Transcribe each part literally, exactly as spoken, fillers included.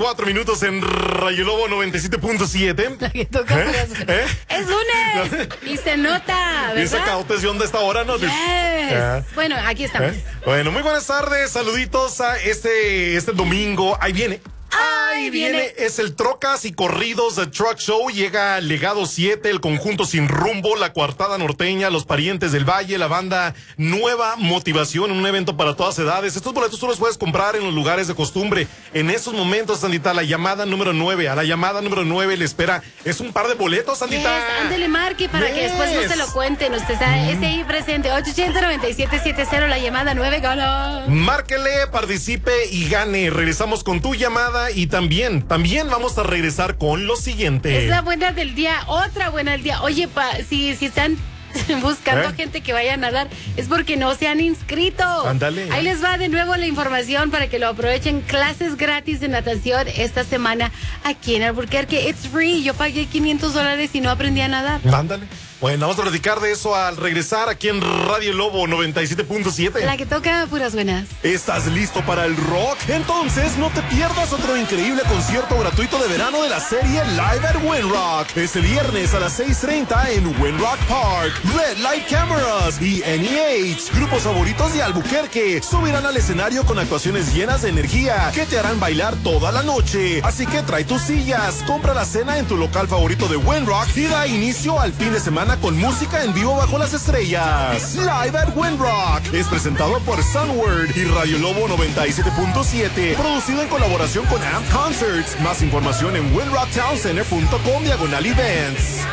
cuatro minutos en Rayo Lobo noventa y siete punto siete. La que toca ¿Eh? ¿Eh? Es lunes y se nota, ¿verdad? Y esa cautesión de esta hora, ¿no? Yes. ¿Eh? Bueno, aquí estamos. ¿Eh? Bueno, muy buenas tardes, saluditos a este, este domingo. Ahí viene. Ahí viene. viene, es el Trocas y Corridos de Truck Show. Llega Legado siete, el conjunto Sin Rumbo, la Coartada Norteña, los Parientes del Valle, la banda Nueva Motivación, un evento para todas edades. Estos boletos tú los puedes comprar en los lugares de costumbre. En estos momentos, Sandita, la llamada número nueve, a la llamada número nueve le espera. Es un par de boletos, Sandita. Yes, ándale, marque para yes. que después no se lo cuenten. Usted está mm. esté ahí presente. ocho ochenta, noventa y siete setenta, la llamada nueve, gana. Márquele, participe y gane. Regresamos con tu llamada. Y también, también vamos a regresar con lo siguiente. Es la buena del día, otra buena del día. Oye, pa, si, si están buscando ¿Eh? gente que vaya a nadar, es porque no se han inscrito. Ándale. Ahí les va de nuevo la información para que lo aprovechen. Clases gratis de natación esta semana aquí en Albuquerque. It's free. Yo pagué quinientos dólares y no aprendí a nadar. Ándale. Bueno, vamos a platicar de eso al regresar aquí en Radio Lobo noventa y siete punto siete. La que toca puras buenas. ¿Estás listo para el rock? Entonces no te pierdas otro increíble concierto gratuito de verano de la serie Live at Winrock. Este viernes a las seis treinta en Winrock Park. Red Light Cameras y N E H, grupos favoritos de Albuquerque, subirán al escenario con actuaciones llenas de energía que te harán bailar toda la noche. Así que trae tus sillas, compra la cena en tu local favorito de Winrock y da inicio al fin de semana con música en vivo bajo las estrellas. Live at Winrock es presentado por Sunward y Radio Lobo noventa y siete punto siete, producido en colaboración con Amp Concerts. Más información en winrock town center punto com diagonal events.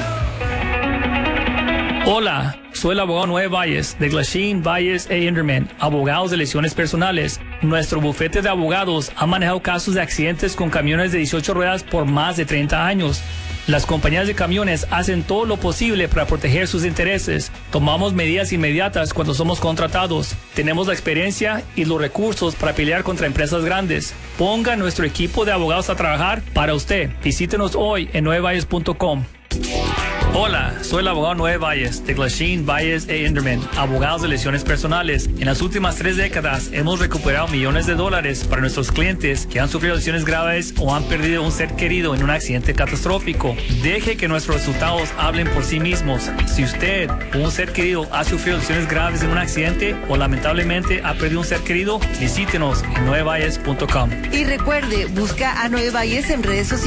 Hola, soy el abogado Noé Valles de Glasheen, Valles e Inderman, abogados de lesiones personales. Nuestro bufete de abogados ha manejado casos de accidentes con camiones de dieciocho ruedas por más de treinta años. Las compañías de camiones hacen todo lo posible para proteger sus intereses. Tomamos medidas inmediatas cuando somos contratados. Tenemos la experiencia y los recursos para pelear contra empresas grandes. Ponga nuestro equipo de abogados a trabajar para usted. Visítenos hoy en nueve valles punto com. Hola, soy el abogado Noé Valles de Glasheen, Valles e Inderman, abogados de lesiones personales. En las últimas tres décadas hemos recuperado millones de dólares para nuestros clientes que han sufrido lesiones graves o han perdido un ser querido en un accidente catastrófico. Deje que nuestros resultados hablen por sí mismos. Si usted o un ser querido ha sufrido lesiones graves en un accidente o lamentablemente ha perdido un ser querido, visítenos en nueve valles punto com. Y recuerde, busca a Nueve Valles en redes sociales